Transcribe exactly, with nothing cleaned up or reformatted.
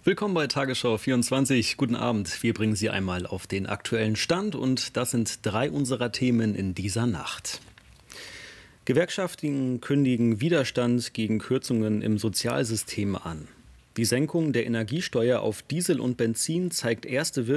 Willkommen bei Tagesschau vierundzwanzig. Guten Abend. Wir bringen Sie einmal auf den aktuellen Stand und das sind drei unserer Themen in dieser Nacht. Gewerkschaften kündigen Widerstand gegen Kürzungen im Sozialsystem an. Die Senkung der Energiesteuer auf Diesel und Benzin zeigt erste Wirkung.